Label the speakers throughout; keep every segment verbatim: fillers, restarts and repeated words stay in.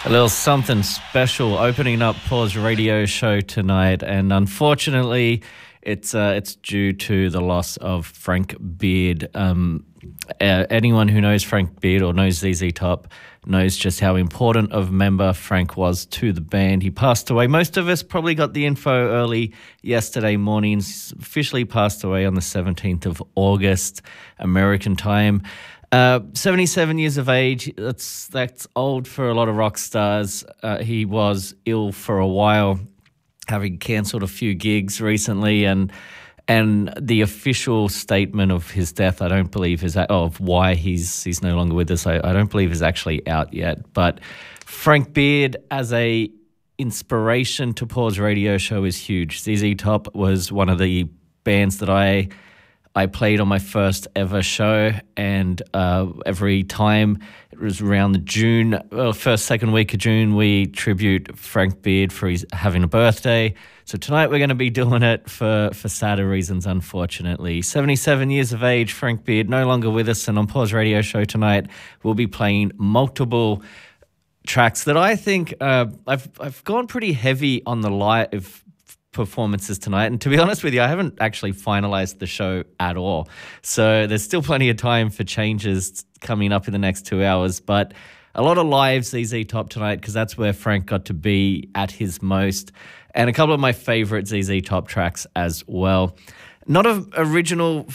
Speaker 1: A little something special opening up Paul's radio show tonight, and unfortunately, it's uh, it's due to the loss of Frank Beard. Um, uh, anyone who knows Frank Beard or knows Z Z Top knows just how important of a member Frank was to the band. He passed away. Most of us probably got the info early yesterday morning. He's officially passed away on the seventeenth of August, American time. Uh, seventy-seven years of age, that's that's old for a lot of rock stars. Uh, he was ill for a while, having cancelled a few gigs recently, and and the official statement of his death, I don't believe is of why he's he's no longer with us. I, I don't believe is actually out yet. But Frank Beard as a inspiration to Paul's radio show is huge. Z Z Top was one of the bands that I. I played on my first ever show, and uh, every time it was around the June, well, first, second week of June, we tribute Frank Beard for his having a birthday. So tonight we're going to be doing it for, for sadder reasons, unfortunately. seventy-seven years of age, Frank Beard, no longer with us, and on Paul's radio show tonight, we'll be playing multiple tracks that I think uh, I've I've gone pretty heavy on the live performances tonight, and to be honest with you, I haven't actually finalized the show at all, so there's still plenty of time for changes coming up in the next two hours, but a lot of live Z Z Top tonight because that's where Frank got to be at his most, and a couple of my favorite Z Z Top tracks as well. Not an original,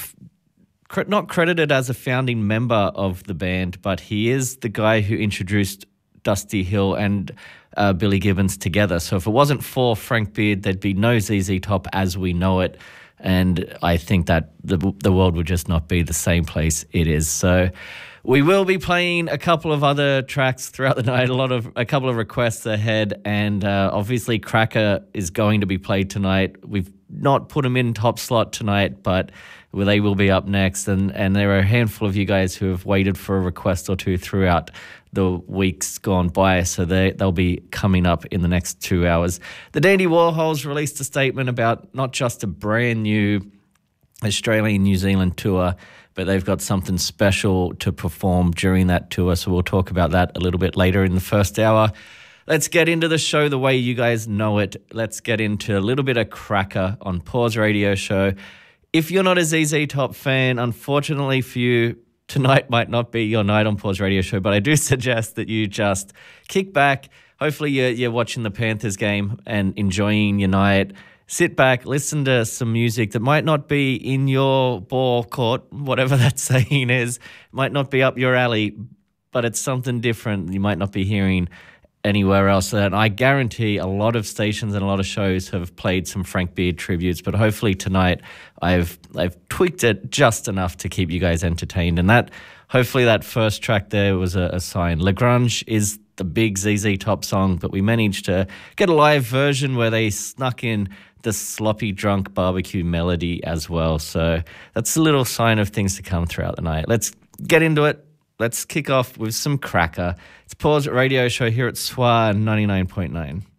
Speaker 1: not credited as a founding member of the band, but he is the guy who introduced Dusty Hill and Uh, Billy Gibbons together. So if it wasn't for Frank Beard, there'd be no Z Z Top as we know it. And I think that the the world would just not be the same place it is. So we will be playing a couple of other tracks throughout the night, a lot of a couple of requests ahead. And uh, obviously Cracker is going to be played tonight. We've not put him in top slot tonight, but they will be up next. And, and there are a handful of you guys who have waited for a request or two throughout the weeks gone by, so they, they'll be coming up in the next two hours. The Dandy Warhols released a statement about not just a brand new Australian New Zealand tour, but they've got something special to perform during that tour, so we'll talk about that a little bit later in the first hour. Let's get into the show the way you guys know it. Let's get into a little bit of Cracker on Paul's radio show. If you're not a Z Z Top fan, unfortunately for you, tonight might not be your night on Paul's radio show, but I do suggest that you just kick back. Hopefully you're, you're watching the Panthers game and enjoying your night. Sit back, listen to some music that might not be in your ball court, whatever that saying is. It might not be up your alley, but it's something different you might not be hearing anywhere else. And I guarantee a lot of stations and a lot of shows have played some Frank Beard tributes, but hopefully tonight I've I've tweaked it just enough to keep you guys entertained. And that hopefully that first track there was a, a sign. Lagrange is the big Z Z Top song, but we managed to get a live version where they snuck in the sloppy drunk barbecue melody as well. So that's a little sign of things to come throughout the night. Let's get into it. Let's kick off with some Cracker. It's Paul's radio show here at S W R ninety-nine point nine.